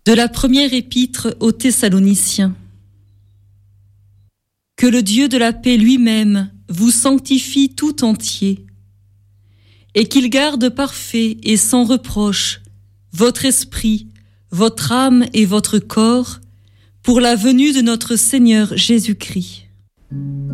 De la première épître aux Thessaloniciens. Que le Dieu de la paix lui-même vous sanctifie tout entier, et qu'il garde parfait et sans reproche votre esprit, votre âme et votre corps pour la venue de notre Seigneur Jésus-Christ.